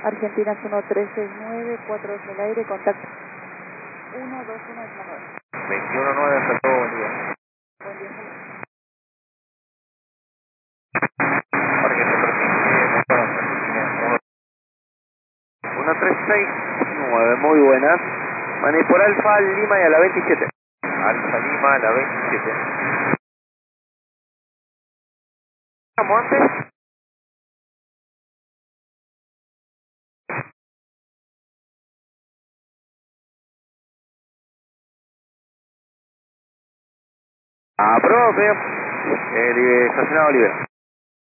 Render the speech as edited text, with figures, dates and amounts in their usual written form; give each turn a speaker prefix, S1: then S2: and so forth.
S1: Argentina 1369, 42 al aire, contacto 121 es Manuel.
S2: 219, hasta todo, buen día.
S1: Buen día.
S2: Parque 1369, muy buenas. Maní por Alfa Lima y a la 27. Alfa Lima a la 27. ¿Estamos antes? Aprobado, señor. Estacionado Olivera.